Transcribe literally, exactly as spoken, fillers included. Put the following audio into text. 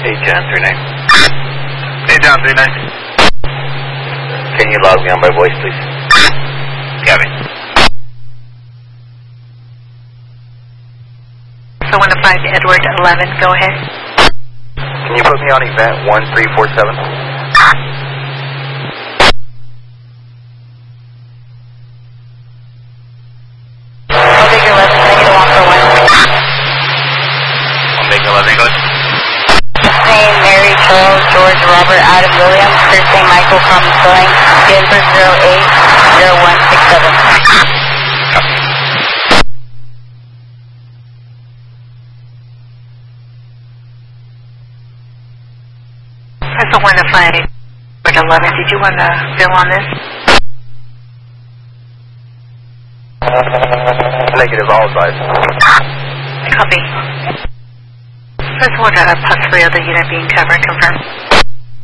Hey, John, three nine. Hey, John, three nine. Can you log me on by voice, please? Gabby. So one to five, Edward eleven, go ahead. Can you put me on event one three four seven? Omega eleven, can I get a one for one? Omega eleven, English. Name Mary, Charles, George, Robert, Adam, William, first name Michael, common spelling, Denver zero eight zero one six seven. That's a one to five, Edward eleven. Did you want to fill on this? Negative, all advised. Copy. First order, possibly other unit being covered, confirmed.